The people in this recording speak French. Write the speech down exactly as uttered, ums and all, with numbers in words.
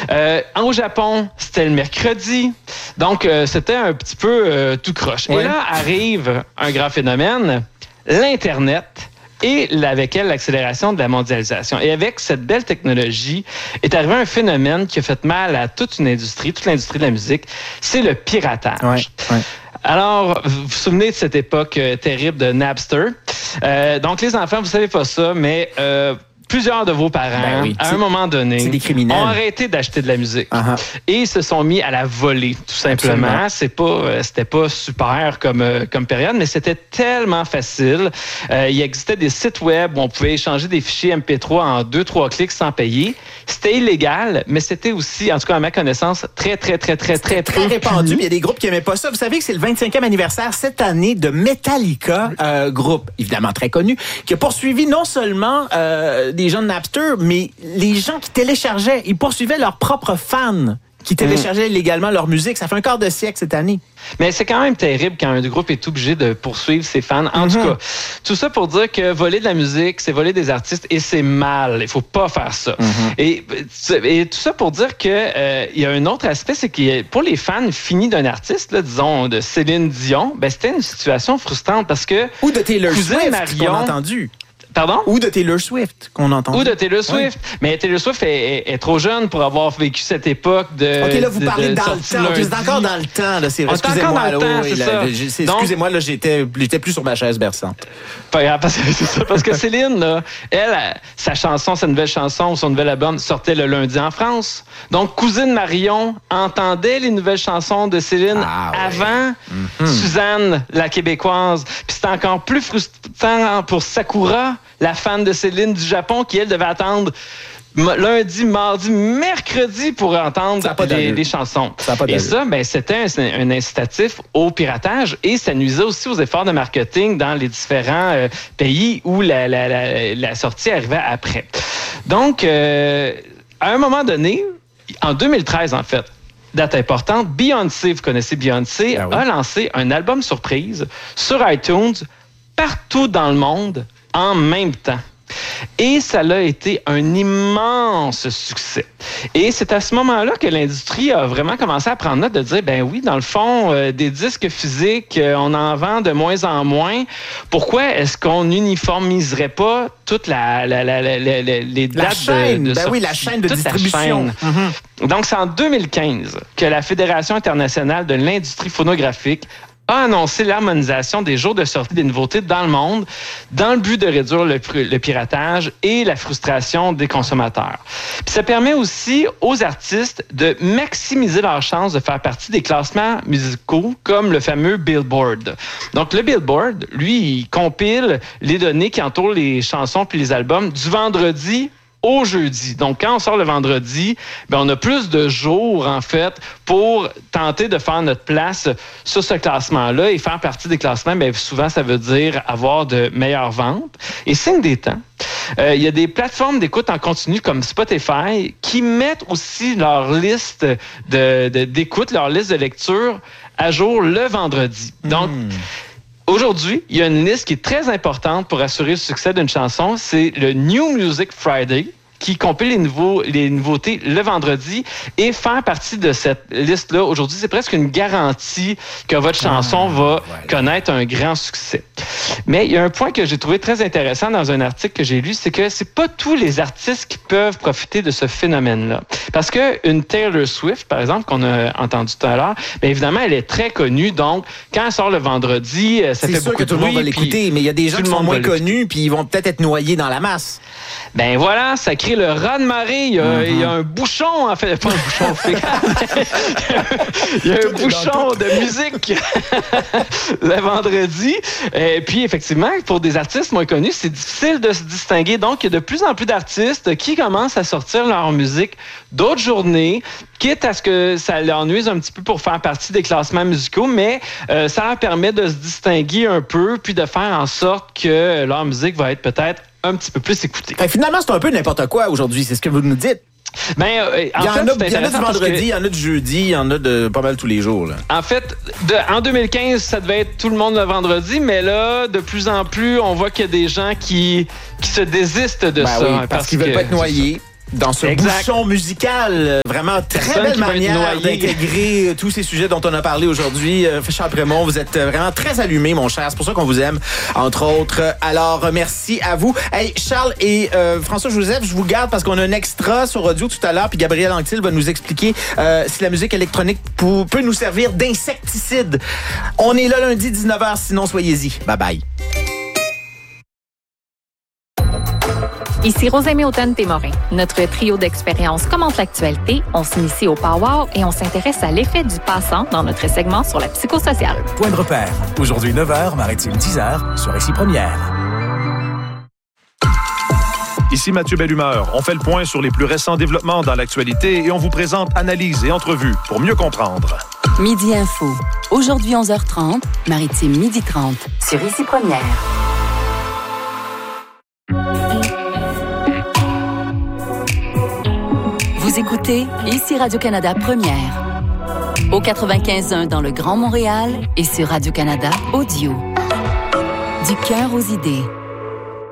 Euh, au Japon, c'était le mercredi. Donc, euh, c'était un petit peu euh, tout croche. Ouais. Et là arrive un grand phénomène, l'Internet. Et avec elle, l'accélération de la mondialisation. Et avec cette belle technologie, est arrivé un phénomène qui a fait mal à toute une industrie, toute l'industrie de la musique, c'est le piratage. Ouais, ouais. Alors, vous vous souvenez de cette époque euh, terrible de Napster. Euh, donc, les enfants, vous savez pas ça, mais... Euh, Plusieurs de vos parents, ben oui, à un moment donné, ont arrêté d'acheter de la musique uh-huh. et se sont mis à la voler, tout simplement. Absolument. C'est pas, c'était pas super comme, comme période, mais c'était tellement facile. Euh, il existait des sites web où on pouvait échanger des fichiers M P trois en deux, trois clics sans payer. C'était illégal, mais c'était aussi, en tout cas à ma connaissance, très, très, très, très, très, très, très répandu. Il y a des groupes qui n'aimaient pas ça. Vous savez que c'est le vingt-cinquième anniversaire cette année de Metallica, euh, groupe évidemment très connu, qui a poursuivi non seulement euh, des gens de Napster, mais les gens qui téléchargeaient, ils poursuivaient leurs propres fans qui téléchargeaient illégalement leur musique. Ça fait un quart de siècle cette année. Mais c'est quand même terrible quand un groupe est obligé de poursuivre ses fans. En mm-hmm. tout cas, tout ça pour dire que voler de la musique, c'est voler des artistes et c'est mal. Il faut pas faire ça. Mm-hmm. Et, et tout ça pour dire que euh, il y a un autre aspect, c'est que pour les fans finis d'un artiste, là, disons de Céline Dion, ben c'était une situation frustrante parce que ou de Taylor Swift, Marion, qu'on a entendu. Pardon? Ou de Taylor Swift, qu'on entend. Ou de Taylor Swift. Oui. Mais Taylor Swift est, est, est trop jeune pour avoir vécu cette époque de... OK, là, vous de, parlez de dans le temps. Okay, c'est encore dans le temps, là. C'est vrai. Excusez-moi, là, temps, oui, là, c'est Donc, excusez-moi, là, j'étais, j'étais plus sur ma chaise berçante. Pas grave, parce que c'est ça. Parce que Céline, là, elle, sa chanson, sa nouvelle chanson ou son nouvel album sortait le lundi en France. Donc, Cousine Marion entendait les nouvelles chansons de Céline ah, avant oui. mm-hmm. Suzanne, la Québécoise. Puis c'était encore plus frustrant pour Sakura, la fan de Céline du Japon, qui, elle, devait attendre lundi, mardi, mercredi pour entendre des, des chansons. Ça et ça, ben, c'était un, un incitatif au piratage et ça nuisait aussi aux efforts de marketing dans les différents euh, pays où la, la, la, la sortie arrivait après. Donc, euh, à un moment donné, en deux mille treize, en fait, date importante, Beyoncé, vous connaissez Beyoncé, ah oui. a lancé un album surprise sur iTunes partout dans le monde en même temps. Et ça a été un immense succès. Et c'est à ce moment-là que l'industrie a vraiment commencé à prendre note de dire, ben oui, dans le fond, euh, des disques physiques, euh, on en vend de moins en moins. Pourquoi est-ce qu'on uniformiserait pas toute la, la, la, la, la les dates la chaîne, de, de ben sortie, oui, la chaîne de distribution. Chaîne. Mm-hmm. Donc, c'est en deux mille quinze que la Fédération internationale de l'industrie phonographique a annoncé l'harmonisation des jours de sortie des nouveautés dans le monde dans le but de réduire le, le piratage et la frustration des consommateurs. Puis ça permet aussi aux artistes de maximiser leurs chances de faire partie des classements musicaux comme le fameux Billboard. Donc le Billboard, lui, il compile les données qui entourent les chansons puis les albums du vendredi au jeudi. Donc, quand on sort le vendredi, ben on a plus de jours, en fait, pour tenter de faire notre place sur ce classement-là et faire partie des classements. Bien, souvent, ça veut dire avoir de meilleures ventes. Et signe des temps, euh, il y a des plateformes d'écoute en continu comme Spotify qui mettent aussi leur liste de, de, d'écoute, leur liste de lecture à jour le vendredi. Donc, mmh. Aujourd'hui, il y a une liste qui est très importante pour assurer le succès d'une chanson. C'est le New Music Friday qui compile les, nouveaux, les nouveautés le vendredi et faire partie de cette liste-là. Aujourd'hui, c'est presque une garantie que votre chanson ah, va voilà. connaître un grand succès. Mais il y a un point que j'ai trouvé très intéressant dans un article que j'ai lu, c'est que c'est pas tous les artistes qui peuvent profiter de ce phénomène-là. Parce que une Taylor Swift, par exemple, qu'on a entendu tout à l'heure, bien évidemment, elle est très connue. Donc, quand elle sort le vendredi, ça c'est fait sûr beaucoup que tout de le bruit. monde va l'écouter, mais il y a des gens qui sont moins connus puis ils vont peut-être être noyés dans la masse. Ben voilà, ça crée le raz-de-marée. Il y a, mm-hmm. il y a un bouchon, en fait, pas un bouchon fécal. Il y a un bouchon de musique le vendredi. Et puis, effectivement, pour des artistes moins connus, c'est difficile de se distinguer. Donc, il y a de plus en plus d'artistes qui commencent à sortir leur musique d'autres journées, quitte à ce que ça leur nuise un petit peu pour faire partie des classements musicaux, mais euh, ça leur permet de se distinguer un peu, puis de faire en sorte que leur musique va être peut-être un petit peu plus écoutée. Fait, finalement, c'est un peu n'importe quoi aujourd'hui, c'est ce que vous nous dites. Ben, euh, en il y en fait, a, il y en a du vendredi, il y en a du jeudi, il y en a de pas mal tous les jours. Là. En fait, de, en deux mille quinze, ça devait être tout le monde le vendredi, mais là, de plus en plus, on voit qu'il y a des gens qui, qui se désistent de ben ça. Oui, parce, parce qu'ils veulent que, pas être noyés. dans ce Exact. bouchon musical. Vraiment, très Personne belle qui va être manière noyé. d'intégrer tous ces sujets dont on a parlé aujourd'hui. Euh, Charles Prémont, vous êtes vraiment très allumé, mon cher. C'est pour ça qu'on vous aime, entre autres. Alors, merci à vous. Hey, Charles et euh, François-Joseph, je vous garde parce qu'on a un extra sur audio tout à l'heure, puis Gabriel Anctil va nous expliquer euh, si la musique électronique pou- peut nous servir d'insecticide. On est là lundi dix-neuf heures, sinon soyez-y. Bye bye. Ici Rosemée Automne-Témorin. Notre trio d'expériences commente l'actualité, on s'initie au Power et on s'intéresse à l'effet du passant dans notre segment sur la psychosociale. Point de repère. Aujourd'hui neuf heures, Maritime dix heures, sur Ici Première. Ici Mathieu Bellumeur. On fait le point sur les plus récents développements dans l'actualité et on vous présente analyses et entrevues pour mieux comprendre. Midi Info. Aujourd'hui onze heures trente, Maritime midi trente, sur Ici Première. Vous écoutez Ici Radio-Canada Première. Au quatre-vingt-quinze point un dans le Grand Montréal et sur Radio-Canada Audio. Du cœur aux idées.